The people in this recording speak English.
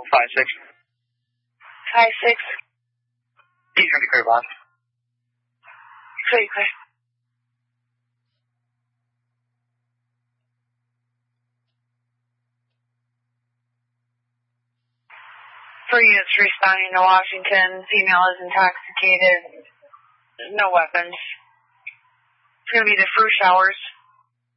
5-6. 5-6. He's going to be clear, boss. Clear. For units responding to Washington, female is intoxicated. No weapons. It's going to be the first hours.